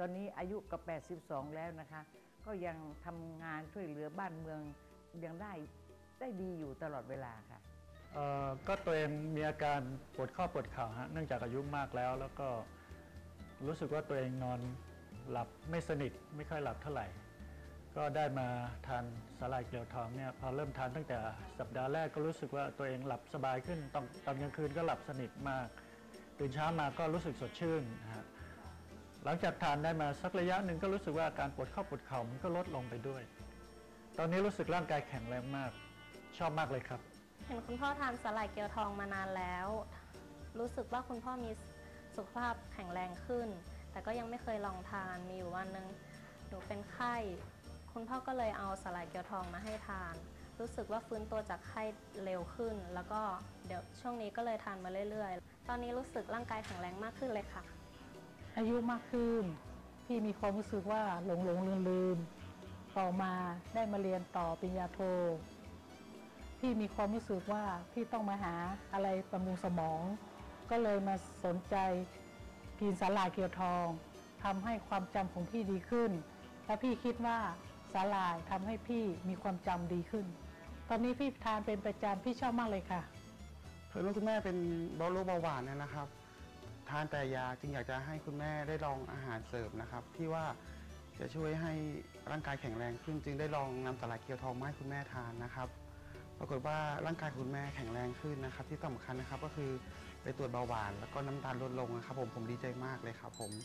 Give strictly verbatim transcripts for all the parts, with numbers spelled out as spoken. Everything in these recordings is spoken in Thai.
อนนี้อายุกับแปดสิบสองแล้วนะคะก็ยังทำงานช่วยเหลือบ้านเมืองยังได้ได้ดีอยู่ตลอดเวลาค่ะก็ตัวเองมีอาการปวดข้อปวดเข่าฮะเนื่องจากอายุมากแล้วแล้วก็รู้สึกว่าตัวเองนอนหลับไม่สนิทไม่ค่อยหลับเท่าไหร่ก็ได้มาทานสาหร่ายเกลียวทองเนี่ยพอเริ่มทานตั้งแต่สัปดาห์แรกก็รู้สึกว่าตัวเองหลับสบายขึ้นตอนตอนกลางคืนก็หลับสนิทมากตื่นเช้ามาก็รู้สึกสดชื่นนะฮะหลังจากทานได้มาสักระยะหนึ่งก็รู้สึกว่าการปวดข้อปวดเข่ามันก็ลดลงไปด้วยตอนนี้รู้สึกร่างกายแข็งแรงมากชอบมากเลยครับเห็นคุณพ่อทานสาหร่ายเกลียวทองมานานแล้วรู้สึกว่าคุณพ่อมีสุขภาพแข็งแรงขึ้นแต่ก็ยังไม่เคยลองทานมีอยู่วันหนึ่งหนูเป็นไข้คุณพ่อก็เลยเอาสาหร่ายเกลียวทองมาให้ทานรู้สึกว่าฟื้นตัวจากไข้เร็วขึ้นแล้วก็เดี๋ยวช่วงนี้ก็เลยทานมาเรื่อยๆตอนนี้รู้สึกร่างกายแข็งแรงมากขึ้นเลยค่ะอายุมากขึ้นพี่มีความรู้สึกว่าหลงหลงลืมลืมต่อมาได้มาเรียนต่อปริญญาโทพี่มีความรู้สึกว่าพี่ต้องมาหาอะไรบำรุงสมองก็เลยมาสนใจกินสาหร่ายเกลียวทองทำให้ความจำของพี่ดีขึ้นและพี่คิดว่าสาหร่ายทำให้พี่มีความจำดีขึ้นตอนนี้พี่ทานเป็นประจำพี่ชอบมากเลยค่ะเพื่อนคุณแม่เป็นเบาโรคเบาหวานเนี่ยนะครับทานแต่ยาจึงอยากจะให้คุณแม่ได้ลองอาหารเสริมนะครับที่ว่าจะช่วยให้ร่างกายแข็งแรงขึ้นจึงได้ลองนำสาหร่ายเกลียวทองมาให้คุณแม่ทานนะครับปรากฏว่าร่างกายคุณแม่แข็งแรงขึ้นนะครับที่สำคัญนะครับก็คือไปตรวจเบาหวานแล้วก็น้ำตาลลดลงนะครับผมผมดีใจมากเลยครับผม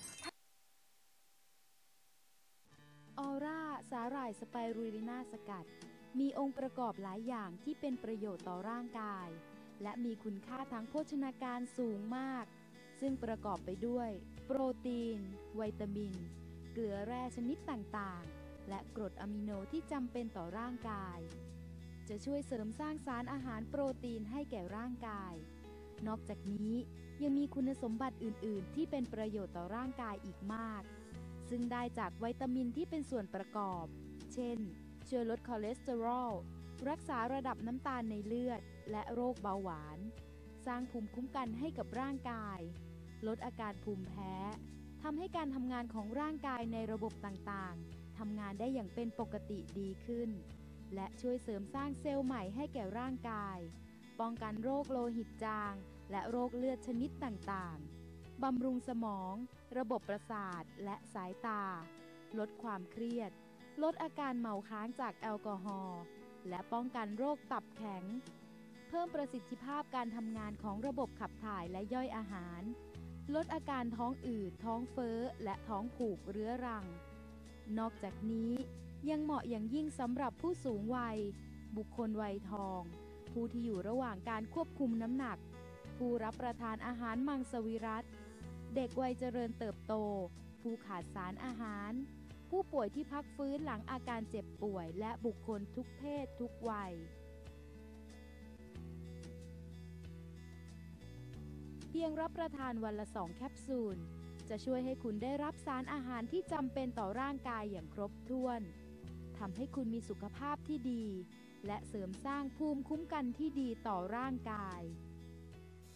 ออร่าสาหร่ายสไปรูลิน่าสกัดมีองค์ประกอบหลายอย่างที่เป็นประโยชน์ต่อร่างกายและมีคุณค่าทางโภชนาการสูงมากซึ่งประกอบไปด้วยโปรตีนวิตามินเกลือแร่ชนิดต่างๆและกรดอะมิโนที่จำเป็นต่อร่างกายจะช่วยเสริมสร้างสารอาหารโปรตีนให้แก่ร่างกายนอกจากนี้ยังมีคุณสมบัติอื่นๆที่เป็นประโยชน์ต่อร่างกายอีกมากซึ่งได้จากวิตามินที่เป็นส่วนประกอบเช่นช่วยลดคอเลสเตอรอลรักษาระดับน้ำตาลในเลือดและโรคเบาหวานสร้างภูมิคุ้มกันให้กับร่างกายลดอาการภูมิแพ้ทำให้การทำงานของร่างกายในระบบต่างๆทำงานได้อย่างเป็นปกติดีขึ้นและช่วยเสริมสร้างเซลล์ใหม่ให้แก่ร่างกายป้องกันโรคโลหิตจางและโรคเลือดชนิดต่างๆบำรุงสมองระบบประสาทและสายตาลดความเครียดลดอาการเมาค้างจากแอลกอฮอล์และป้องกันโรคตับแข็งเพิ่มประสิทธิภาพการทำงานของระบบขับถ่ายและย่อยอาหารลดอาการท้องอืดท้องเฟ้อและท้องผูกเรื้อรังนอกจากนี้ยังเหมาะอย่างยิ่งสำหรับผู้สูงวัยบุคคลวัยทองผู้ที่อยู่ระหว่างการควบคุมน้ำหนักผู้รับประทานอาหารมังสวิรัติเด็กวัยเจริญเติบโตผู้ขาดสารอาหารผู้ป่วยที่พักฟื้นหลังอาการเจ็บป่วยและบุคคลทุกเพศทุกวัยเพียงรับประทานวันละสองแคปซูลจะช่วยให้คุณได้รับสารอาหารที่จำเป็นต่อร่างกายอย่างครบถ้วนทำให้คุณมีสุขภาพที่ดีและเสริมสร้างภูมิคุ้มกันที่ดีต่อร่างกาย